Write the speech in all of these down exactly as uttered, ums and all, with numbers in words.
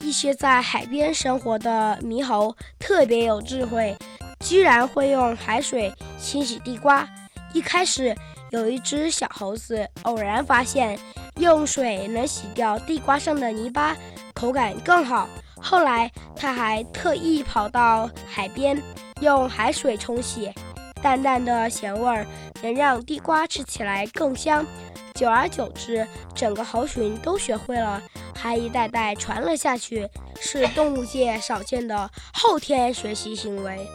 一些在海边生活的猕猴特别有智慧，居然会用海水清洗地瓜。一开始有一只小猴子偶然发现用水能洗掉地瓜上的泥巴，口感更好。后来他还特意跑到海边用海水冲洗，淡淡的咸味儿能让地瓜吃起来更香。久而久之，整个猴群都学会了，还一代代传了下去，是动物界少见的后天学习行为。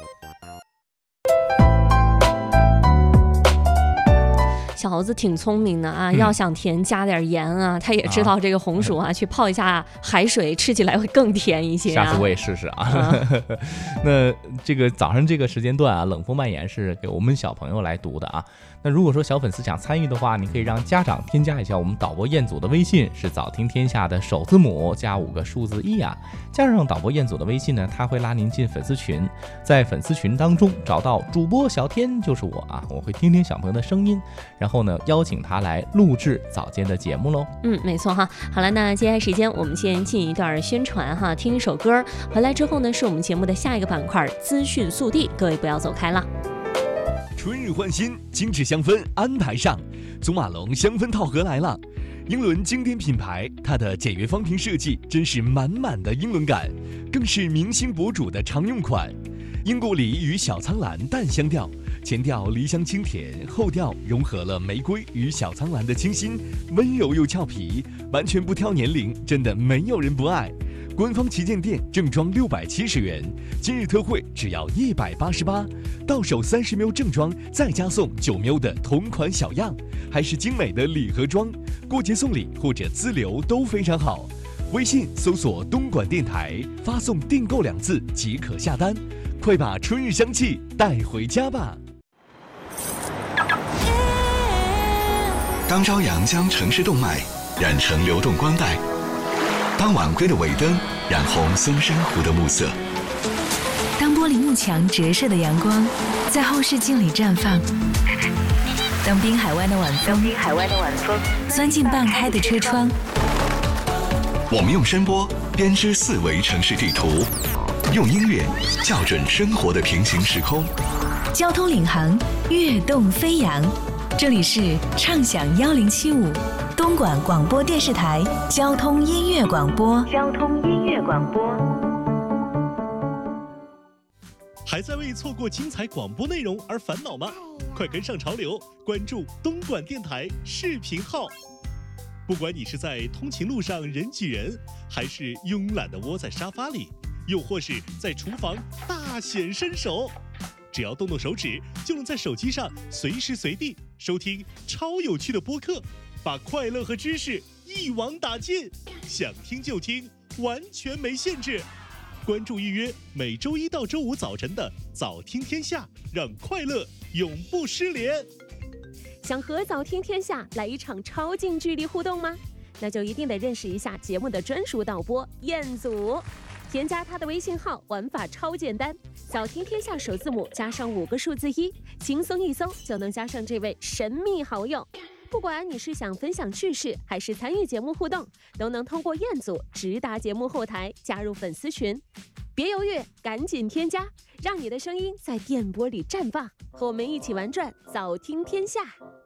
小猴子挺聪明的啊、嗯，要想甜加点盐啊，他也知道这个红薯啊，啊去泡一下海水，吃起来会更甜一些、啊。 下次我也试试啊。啊那这个早上这个时间段啊，冷风蔓延是给我们小朋友来读的啊。那如果说小粉丝想参与的话，你可以让家长添加一下我们导播彦祖的微信，是早听天下的首字母加五个数字一啊。加上导播彦祖的微信呢，他会拉您进粉丝群，在粉丝群当中找到主播小天就是我啊，我会听听小朋友的声音，然后呢邀请他来录制早间的节目喽。 嗯，没错哈。好了，那接下来时间我们先进一段宣传哈，听一首歌，回来之后呢是我们节目的下一个板块资讯速递，各位不要走开了。 春日换新，精致香氛安排上，祖马龙香氛套盒来了。英伦经典品牌，它的简约方瓶设计真是满满的英伦感，更是明星博主的常用款。英古里与小苍兰淡香调，前调梨香清甜，后调融合了玫瑰与小苍兰的清新，温柔又俏皮，完全不挑年龄，真的没有人不爱。官方旗舰店正装六百七十元，今日特惠只要一百八十八，到手三十 ml 正装，再加送九 ml 的同款小样，还是精美的礼盒装，过节送礼或者自留都非常好。微信搜索东莞电台，发送订购两字即可下单，快把春日香气带回家吧。 当朝阳将城市动脉染成流动光带，当晚归的尾灯染红松山湖的暮色， 当玻璃幕墙折射的阳光在后视镜里绽放，当滨海湾的晚风滨海湾的晚风钻进半开的车窗， 我们用声波编织四维城市地图，用音乐校准生活的平行时空。 交通领航，跃动飞扬。这里是畅享一零七五东莞广播电视台交通音乐广播。交通音乐广播。 还在为错过精彩广播内容而烦恼吗？快跟上潮流，关注东莞电台视频号。不管你是在通勤路上人挤人，还是慵懒地窝在沙发里，又或是在厨房大显身手，只要动动手指，就能在手机上随时随地收听超有趣的播客，把快乐和知识一网打尽，想听就听，完全没限制。关注预约每周一到周五早晨的早听天下，让快乐永不失联。 想和早听天下来一场超近距离互动吗？那就一定得认识一下节目的专属导播彦祖。添加他的微信号，玩法超简单，早听天下首字母加上五个数字一，轻松一搜就能加上这位神秘好友。不管你是想分享趣事，还是参与节目互动，都能通过彦祖直达节目后台加入粉丝群。别犹豫，赶紧添加，让你的声音在电波里绽放，和我们一起玩转早听天下。